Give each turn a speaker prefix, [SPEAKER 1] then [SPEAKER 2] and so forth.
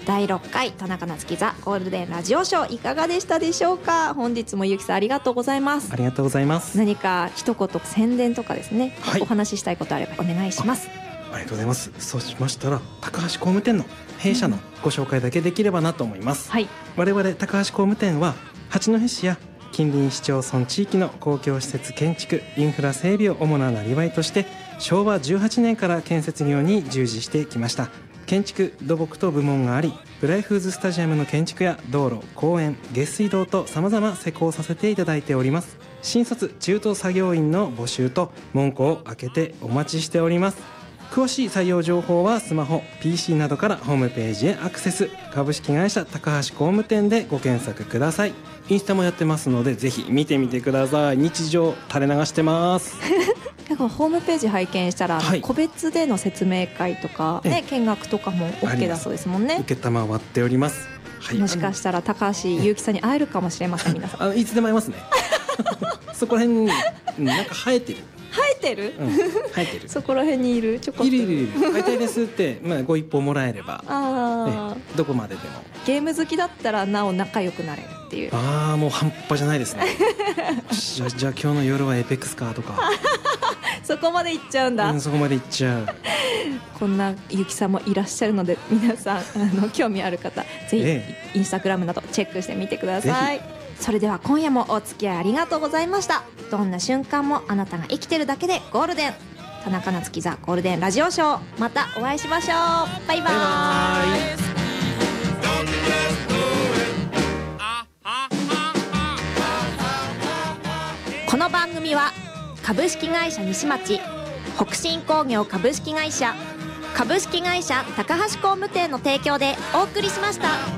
[SPEAKER 1] 第6回田中夏樹ザゴールデンラジオショーいかがでしたでしょうか。本日もゆうきさんありがとうございます。
[SPEAKER 2] ありがとうございます。
[SPEAKER 1] 何か一言宣伝とかですね、はい、お話ししたいことあればお願いします。
[SPEAKER 2] ありがとうございます。そうしましたら高橋工務店の弊社のご紹介だけできればなと思います、はい、我々高橋工務店は八戸市や近隣市町村地域の公共施設建築インフラ整備を主な生業として昭和18年から建設業に従事してきました。建築土木と部門があり、ブライフーズスタジアムの建築や道路公園下水道と様々施工させていただいております。新卒中途作業員の募集と門戸を開けてお待ちしております。詳しい採用情報はスマホ PC などからホームページへアクセス。株式会社高橋工務店でご検索ください。インスタもやってますのでぜひ見てみてください。日常垂れ流してます
[SPEAKER 1] 結構ホームページ拝見したら、はい、個別での説明会とか、ね、見学とかも OK だそうですもんね。
[SPEAKER 2] 承っております、
[SPEAKER 1] はい、もしかしたら高橋優希さんに会えるかもしれません。皆さん
[SPEAKER 2] いつでも会えますねそこら辺になんか生えてる
[SPEAKER 1] 生えてるそこら辺にいるちょこっと
[SPEAKER 2] いる会いたいですって、ご一報もらえればどこまででも。
[SPEAKER 1] ゲーム好きだったらなお仲良くなれるっていう。
[SPEAKER 2] もう半端じゃないですねじゃあ今日の夜はエペックスかとか
[SPEAKER 1] そこまで行っちゃうんだ、
[SPEAKER 2] そこまで行っちゃう
[SPEAKER 1] こんなゆきさんもいらっしゃるので皆さん興味ある方ぜひインスタグラムなどチェックしてみてください。それでは今夜もお付き合いありがとうございました。どんな瞬間もあなたが生きてるだけでゴールデン。田中夏樹ザゴールデンラジオショー、またお会いしましょう。バイバイ。この番組は株式会社西町、北進工業株式会社、株式会社高橋工務店の提供でお送りしました。